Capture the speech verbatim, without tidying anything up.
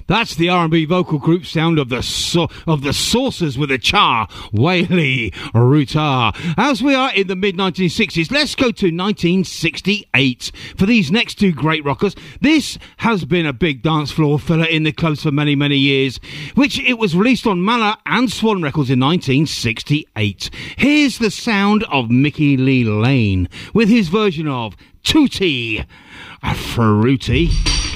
That's the R and B vocal group sound of the so- of the Saucers with a Cha, Whaley Rutar. As we are in the mid nineteen sixties, let's go to nineteen sixty-eight for these next two great rockers. This has been a big dance floor filler in the clubs for many, many years, which it was released on Manor and Swan Records in nineteen sixty-eight. Here's the sound of Mickey Lee Lane with his version of Tutti Frutti.